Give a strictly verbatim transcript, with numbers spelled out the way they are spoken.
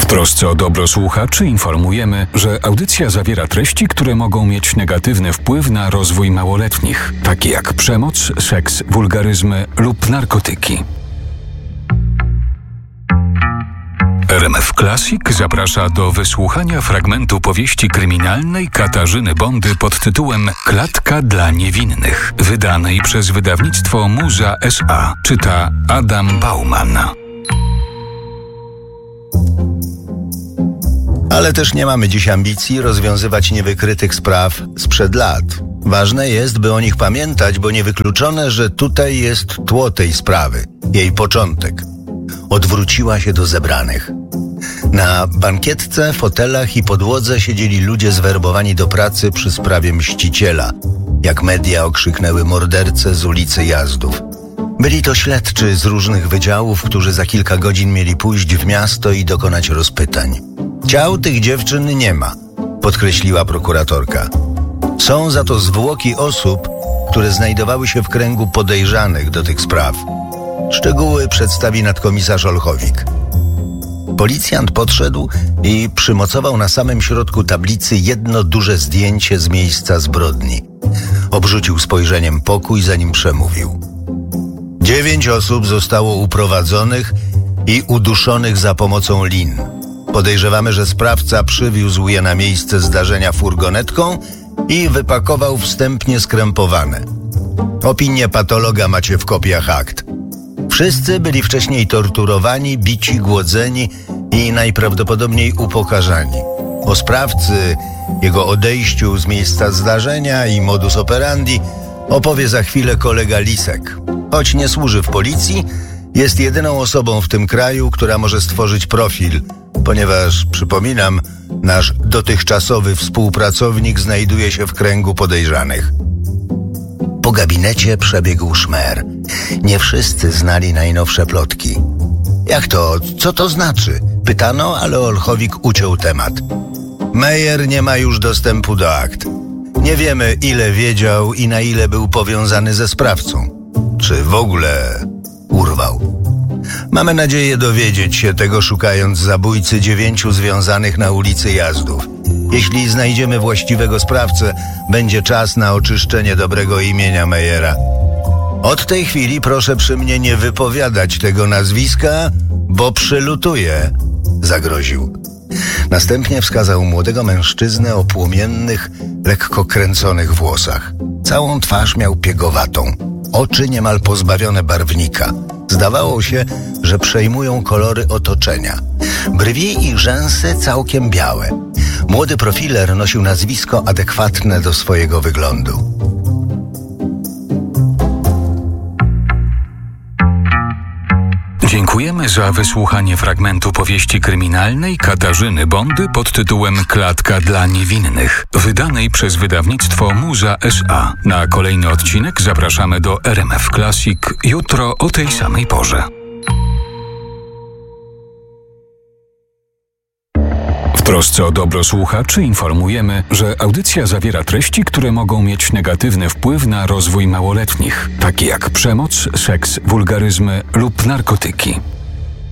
trosce o dobro słuchaczy informujemy, że audycja zawiera treści, które mogą mieć negatywny wpływ na rozwój małoletnich, takie jak przemoc, seks, wulgaryzmy lub narkotyki. R M F Classic zaprasza do wysłuchania fragmentu powieści kryminalnej Katarzyny Bondy pod tytułem Klatka dla niewinnych, wydanej przez wydawnictwo Muza S A. Czyta Adam Bauman. Ale też nie mamy dziś ambicji rozwiązywać niewykrytych spraw sprzed lat. Ważne jest, by o nich pamiętać, bo niewykluczone, że tutaj jest tło tej sprawy, jej początek. Odwróciła się do zebranych. Na bankietce, fotelach i podłodze siedzieli ludzie zwerbowani do pracy przy sprawie mściciela, jak media okrzyknęły mordercę z ulicy Jazdów. Byli to śledczy z różnych wydziałów, którzy za kilka godzin mieli pójść w miasto i dokonać rozpytań. Ciał tych dziewczyn nie ma, podkreśliła prokuratorka. Są za to zwłoki osób, które znajdowały się w kręgu podejrzanych do tych spraw. Szczegóły przedstawi nadkomisarz Olchowik. Policjant podszedł i przymocował na samym środku tablicy jedno duże zdjęcie z miejsca zbrodni. Obrzucił spojrzeniem pokój, zanim przemówił. Dziewięć osób zostało uprowadzonych i uduszonych za pomocą lin. Podejrzewamy, że sprawca przywiózł je na miejsce zdarzenia furgonetką i wypakował wstępnie skrępowane. Opinię patologa macie w kopiach akt. Wszyscy byli wcześniej torturowani, bici, głodzeni i najprawdopodobniej upokarzani. O sprawcy, jego odejściu z miejsca zdarzenia i modus operandi opowie za chwilę kolega Lisek. Choć nie służy w policji, jest jedyną osobą w tym kraju, która może stworzyć profil, ponieważ, przypominam, nasz dotychczasowy współpracownik znajduje się w kręgu podejrzanych. Po gabinecie przebiegł szmer. Nie wszyscy znali najnowsze plotki. Jak to? Co to znaczy? Pytano, ale Olchowik uciął temat. Meyer nie ma już dostępu do akt. Nie wiemy, ile wiedział i na ile był powiązany ze sprawcą. Czy w ogóle urwał. Mamy nadzieję dowiedzieć się tego, szukając zabójcy dziewięciu związanych na ulicy Jazdów. Jeśli znajdziemy właściwego sprawcę, będzie czas na oczyszczenie dobrego imienia Meyera. Od tej chwili proszę przy mnie nie wypowiadać tego nazwiska, bo przylutuję, zagroził. Następnie wskazał młodego mężczyznę o płomiennych, lekko kręconych włosach. Całą twarz miał piegowatą, oczy niemal pozbawione barwnika. Zdawało się, że przejmują kolory otoczenia. Brwi i rzęsy całkiem białe. Młody profiler nosił nazwisko adekwatne do swojego wyglądu. Dziękujemy za wysłuchanie fragmentu powieści kryminalnej Katarzyny Bondy pod tytułem Klatka dla niewinnych, wydanej przez wydawnictwo Muza S A. Na kolejny odcinek zapraszamy do R M F Classic jutro o tej samej porze. W trosce o dobro słuchaczy informujemy, że audycja zawiera treści, które mogą mieć negatywny wpływ na rozwój małoletnich, takie jak przemoc, seks, wulgaryzmy lub narkotyki.